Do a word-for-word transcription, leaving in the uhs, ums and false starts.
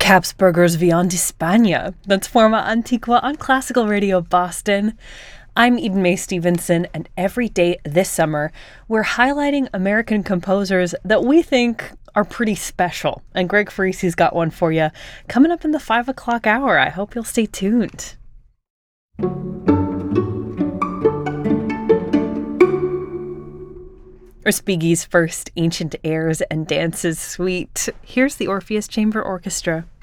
Capsburger's Vion de España. That's Forma Antigua on Classical Radio Boston. I'm Eden Mae Stevenson, and every day this summer, we're highlighting American composers that we think are pretty special. And Greg Farisi's got one for you coming up in the five o'clock hour. I hope you'll stay tuned. Respighi's first Ancient Airs and Dances suite. Here's the Orpheus Chamber Orchestra.